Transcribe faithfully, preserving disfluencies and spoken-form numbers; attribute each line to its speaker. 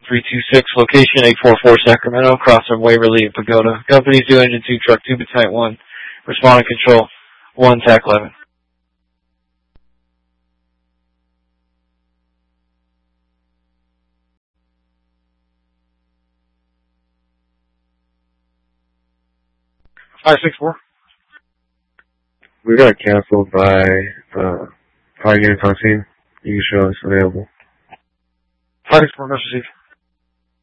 Speaker 1: three two six, location eight four four Sacramento, across from Waverly and Pagoda. Company two, engine two, truck two, battalion one. Responding control one, T A C eleven. five six four.
Speaker 2: We got canceled by uh, five units on scene. You can show us available.
Speaker 1: five six four, message received.